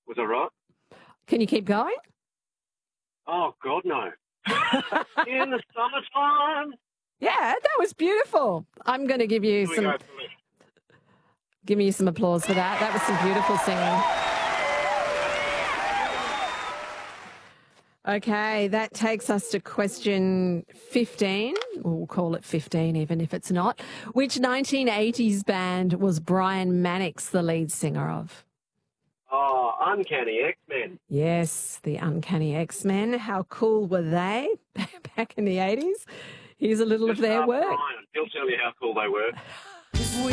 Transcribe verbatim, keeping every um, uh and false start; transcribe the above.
Was I right? Can you keep going? Oh, God, no. In the summertime. Yeah, that was beautiful. I'm going to give you Here we some go for me. give me some applause for that. That was some beautiful singing. Okay, that takes us to question fifteen. We'll call it fifteen even if it's not. Which nineteen eighties band was Brian Mannix the lead singer of? Oh, Uncanny X-Men. Yes, the Uncanny X-Men. How cool were they back in the eighties? Here's a little Just of their ask work. Brian. He'll tell you how cool they were.